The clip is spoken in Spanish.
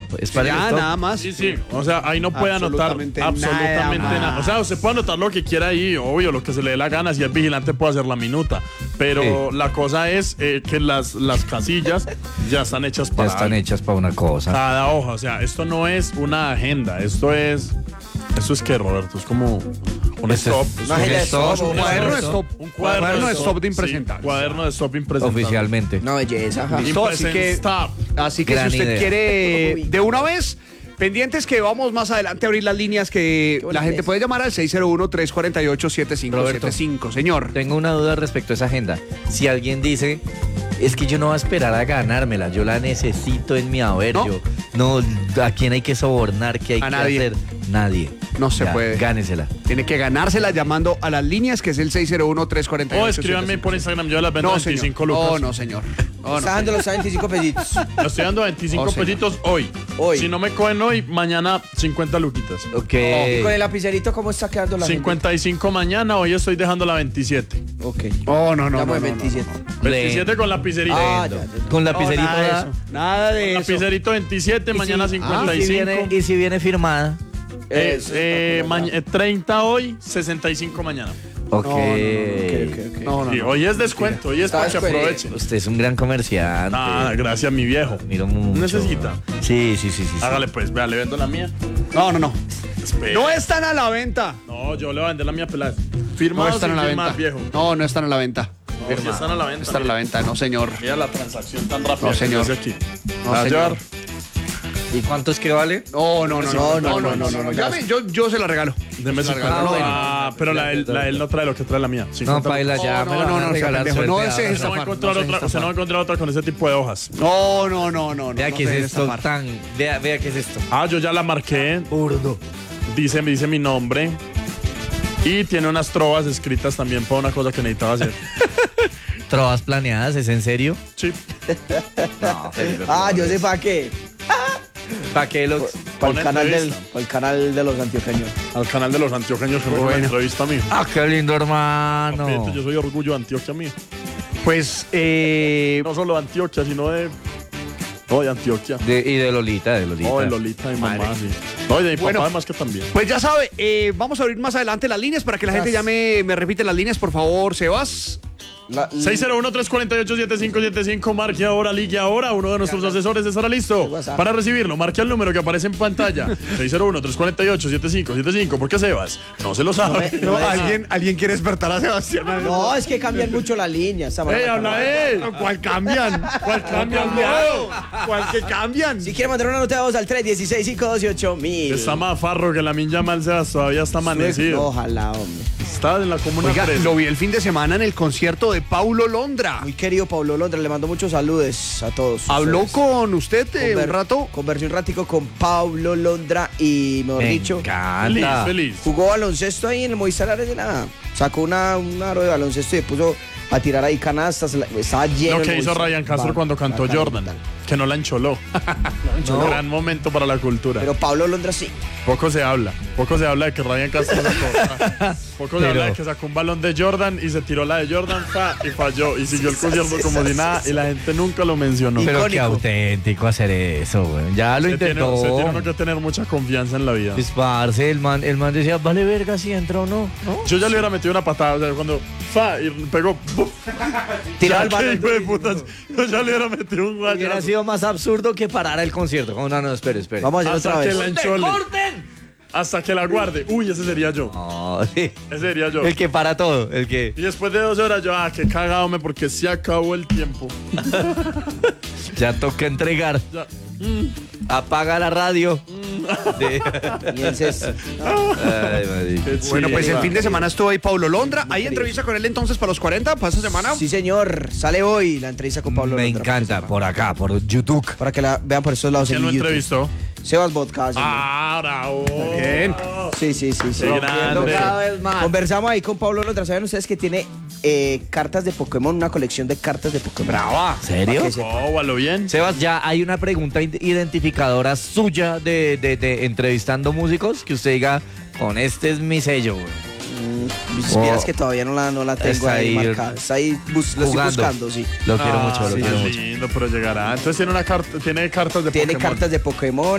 Es para el Ya, stop. nada más. Sí. O sea, ahí no puede anotar Absolutamente absolutamente nada. nada. O sea, usted puede anotar lo que quiera ahí, obvio, lo que se le dé la gana. Si es vigilante, puede hacer la minuta. Pero la cosa es que las casillas ya están hechas Ya para están algo. hechas para una cosa. Cada hoja. O sea, esto no es una agenda. Esto es que, Roberto, es como un Esto stop. es Una agenda de stop, Un cuaderno de stop. Un Cuaderno de stop de sí, impresentables. cuaderno de stop impresentable. Oficialmente. Una belleza, ajá. Listo, así que, Stop. así que si Gran usted idea. quiere Uy. de una vez, pendientes que vamos más adelante a abrir las líneas que la gente puede llamar al 601-348-7575. Señor. Tengo una duda respecto a esa agenda. Si alguien dice, es que yo no voy a esperar a ganármela, yo la necesito en mi haber, ¿No? yo no, ¿a quién hay que sobornar? ¿Qué hay A que nadie. hacer? Nadie. No se Ya, puede. Gánesela. Tiene que ganársela llamando a las líneas, que es el 601-348-7575. O escríbanme por Instagram, yo las vendo No, a señor. 25 lucas. No, señor. No, Está dando los 25 pesitos. Lo estoy dando a 25 Oh, señor. pesitos hoy. Hoy. Si no me cogen hoy, mañana 50 luquitas. Ok. Y con el lapicerito, ¿cómo está quedando la 55 mañana, hoy estoy dejando la 27. gente? Ok. Oh, no, no, Estamos no, en no, no. 27. 27 con lapicerito. Ah, Lindo. ya. Con No, lapicerito. nada de eso. Nada de eso. Lapicerito 27, mañana ¿Y 55. si viene firmada? 30 hoy, 65 mañana. Ok. Ok. No, no, Sí, no. hoy es descuento, hoy es Está para que descuento. aprovechen. Usted es un gran comerciante. Ah, gracias, mi viejo. Miro mucho. ¿Necesita? Sí. Hágale pues, vea, le vendo la mía. No, no, no. Espera. No están a la venta. No, yo le voy a vender la mía pelada. No Firmado están a sin la firmar, venta. viejo. No, no están a la venta. No, sí están a la venta. Están a la venta, no, señor. Mira la transacción tan rápida. No, señor. que hace aquí. No, ¿Va a señor. llevar? ¿Y cuánto es que vale? No. Llame, yo se la regalo. Deme Se la 50. regalo. Ah, pero la de él no trae lo que trae la mía. No, 50. paila, ya me la van a no, regalar. pendejo, no suerte. desees Usted no va a estafar, encontrar no se otra, deje usted no va a encontrar otra con ese tipo de hojas. No. Vea no qué se es deje esto estafar. tan... Vea qué es esto. Ah, yo ya la marqué. Burdo. Dice mi nombre. Y tiene unas trovas escritas también para una cosa que necesitaba hacer. ¿Trovas planeadas? ¿Es en serio? Sí. No, Felipe. Ah, yo sé para qué. ¿Para qué lo...? Para Una el canal entrevista. de los antioqueños. Al canal de los antioqueños que me Bueno. entrevista a mí. ¡Ah, qué lindo, hermano! Papito, yo soy orgullo de Antioquia mío. Pues, No solo de Antioquia, sino de... No, de Antioquia. Y de Lolita, No, de Lolita, mi mamá, sí. No, y de mi Bueno. papá además que también. pues ya sabe, vamos a abrir más adelante las líneas para que la gente llame. Me repite las líneas, por favor, Sebas. 601-348-7575, marque ahora, ligue ahora. Uno de nuestros asesores estará listo WhatsApp. para recibirlo. Marque el número que aparece en pantalla. 601-348-7575. ¿Por qué Sebas? No se lo sabe. No, ¿Alguien quiere despertar a Sebastián? No, es que cambian mucho las líneas. ¡Ey, habla él! ¿Cuál cambian? ¿Cuál cambia? ¿Cuál que cambian? Si quiere mandar una nota de voz al 316-528-1000. Está más farro que la minja mal Sebas. Todavía está amanecido. Ojalá, hombre. Está en la comuna Oiga, 3. lo vi el fin de semana en el concierto de Paulo Londra. Muy querido Pablo Londra, le mando muchos saludos a todos. ¿Habló ustedes. con usted un rato? Conversé un ratico con Pablo Londra y, mejor Me dicho, encanta. Feliz. jugó baloncesto ahí en el Movistar Arena. Sacó un aro de baloncesto y puso a tirar ahí canastas. Estaba lleno. Lo el que hizo Movistar. Ryan Castro cuando cantó Bacano, Jordan, bacano. que no la encholó. encholó. Gran momento para la cultura. Pero Pablo Londra sí. Poco se habla de que Ryan Castro sacó. Poco se habla de que sacó un balón de Jordan y se tiró la de Jordan y falló y siguió el concierto como si nada y la gente nunca lo mencionó. Pero qué Icónico. auténtico hacer eso, güey. Ya lo Se tiene intentó. uno que tener mucha confianza en la vida. Pues, parce, el man decía, vale verga si entra o no. ¿No? Yo ya le hubiera metido una patada, o sea, cuando y pegó, ¡buf! Tiraba el ¿Qué balón. hijo de putas? Yo ya le hubiera metido un Hubiera guayazo. sido más absurdo que parar el concierto. Como, no, espere. Vamos a hacer Hasta otra que vez. la enchole. Hasta que la guarde. Uy, ese sería yo. No, sí. Ese sería yo. El que para todo, el que... Y después de 2 horas yo, qué cagado, porque se acabó el tiempo. Ya toca entregar. Ya. Apaga la radio. Sí. Y el CES. Ay, marica. Qué Bueno, pues el chimba. fin de semana estuvo ahí Paulo Londra. ¿Hay entrevista con él entonces para los 40 para esta semana? Sí, señor. Sale hoy la entrevista con Pablo Me Londra. encanta, por acá, por YouTube. Para que la vean por estos lados ¿Quién en lo YouTube. entrevistó? Sebas Vodka. señor. Bravo. Bien. Sí. Qué grande. vez más. Conversamos ahí con Pablo Londra. ¿Saben ustedes que tiene cartas de Pokémon? Una colección de cartas de Pokémon. Brava. ¿Serio? ¿Para qué? Oh, a lo bien. Sebas, ya hay una pregunta identificadora suya de entrevistando músicos que usted diga, con este es mi sello, güey. Si vieras que todavía no la tengo Está ahí ahí marcada. Está ahí, lo estoy jugando. buscando, sí. Lo quiero mucho, lo sí, quiero es mucho. lindo, pero llegará. Entonces tiene cartas de Tiene Pokémon. cartas de Pokémon,